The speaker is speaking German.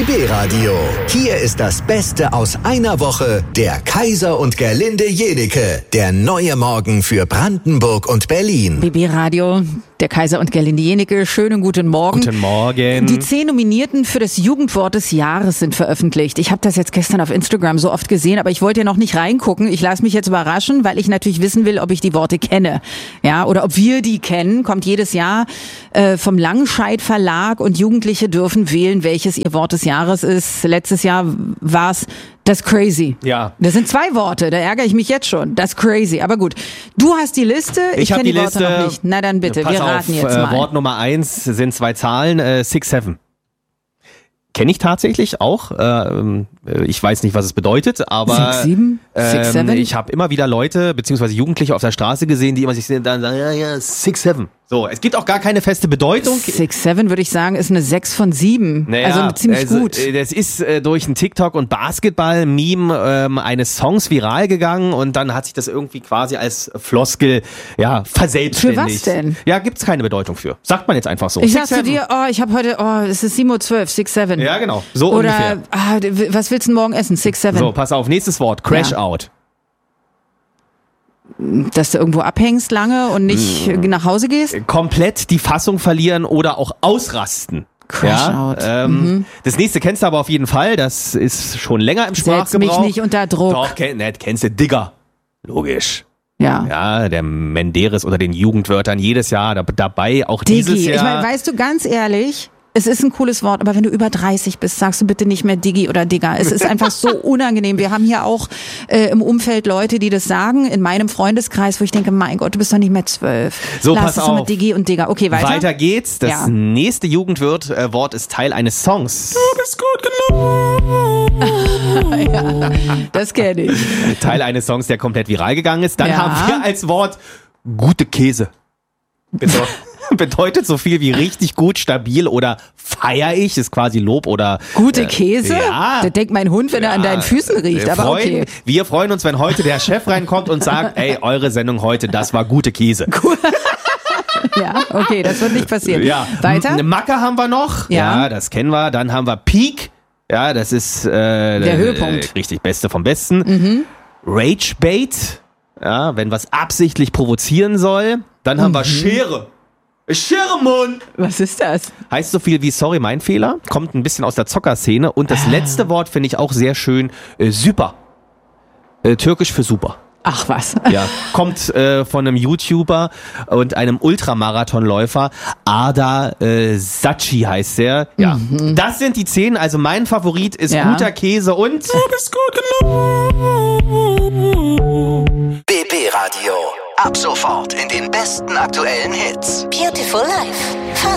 BB Radio. Hier ist das Beste aus einer Woche. Der Kaiser und Gerlinde Jenike. Der neue Morgen für Brandenburg und Berlin. BB Radio, der Kaiser und Gerlinde Jenike. Schönen guten Morgen. Guten Morgen. Die 10 Nominierten für das Jugendwort des Jahres sind veröffentlicht. Ich habe das jetzt gestern auf Instagram so oft gesehen, aber ich wollte ja noch nicht reingucken. Ich lasse mich jetzt überraschen, weil ich natürlich wissen will, ob ich die Worte kenne. Ja, oder ob wir die kennen. Kommt jedes Jahr vom Langscheid Verlag und Jugendliche dürfen wählen, welches ihr Wort des Jahres ist. Letztes Jahr war es das Crazy. Ja. Das sind 2 Worte, da ärgere ich mich jetzt schon. Das Crazy. Aber gut, du hast die Liste, ich kenne die Worte noch nicht. Na dann bitte, wir raten jetzt mal. Wort Nummer 1 sind 2 Zahlen, 6-7. Kenne ich tatsächlich auch. Ich weiß nicht, was es bedeutet, aber 6-7? 6-7? Ich habe immer wieder Leute, beziehungsweise Jugendliche auf der Straße gesehen, die immer sich dann sagen, ja, 6-7. So, es gibt auch gar keine feste Bedeutung. 6-7 würde ich sagen, ist eine 6 von 7. Naja, also ziemlich gut. Das ist durch ein TikTok- und Basketball-Meme eines Songs viral gegangen und dann hat sich das irgendwie quasi als Floskel verselbstständigt. Für was denn? Ja, gibt's keine Bedeutung für. Sagt man jetzt einfach so. Ich sag zu dir, ich habe heute, es ist 7:12 Uhr, 6-7. Ja, genau. So Oder, ungefähr. Was willst du morgen essen? 6-7. So, pass auf, nächstes Wort. Crash out. Dass du irgendwo abhängst lange und nicht nach Hause gehst? Komplett die Fassung verlieren oder auch ausrasten. Crash out. Das nächste kennst du aber auf jeden Fall. Das ist schon länger im Sprachgebrauch. Setz mich nicht unter Druck. Doch, kennst du Digger. Logisch. Ja. Ja, der Menderes unter den Jugendwörtern jedes Jahr dabei, auch Diggi. dieses Jahr. Ich meine, weißt du, ganz ehrlich, es ist ein cooles Wort, aber wenn du über 30 bist, sagst du bitte nicht mehr Diggi oder Digga. Es ist einfach so unangenehm. Wir haben hier auch im Umfeld Leute, die das sagen, in meinem Freundeskreis, wo ich denke, mein Gott, du bist doch nicht mehr 12. So, Lass pass es doch auf. mit Diggi und Digga. Okay, weiter. Weiter geht's. Das nächste Jugendwort ist Teil eines Songs. Du bist gut genug. Ja, das kenne ich. Teil eines Songs, der komplett viral gegangen ist. Dann Ja. haben wir als Wort gute Käse. Bedeutet so viel wie richtig gut, stabil oder feier ich, ist quasi Lob oder... Gute Käse? Ja. Das denkt mein Hund, wenn er an deinen Füßen riecht, aber okay. Wir freuen uns, wenn heute der Chef reinkommt und sagt, ey, eure Sendung heute, das war gute Käse. Ja, okay, das wird nicht passieren. Ja. Weiter? Eine Macke haben wir noch. Ja. Das kennen wir. Dann haben wir Peak. Ja, das ist der Höhepunkt. Richtig, Beste vom Besten. Ragebait. Ja, wenn was absichtlich provozieren soll. Dann haben wir Schere. Schere, Mann! Was ist das? Heißt so viel wie sorry, mein Fehler. Kommt ein bisschen aus der Zockerszene. Und das letzte Wort finde ich auch sehr schön. Super. Türkisch für super. Ach was. Ja, kommt von einem YouTuber und einem Ultramarathonläufer. Arda Sachi heißt der. Ja, das sind die 10. Also mein Favorit ist guter Käse und... Du bist gut genug. BB Radio. Ab sofort in den besten aktuellen Hits. Beautiful Life. Fast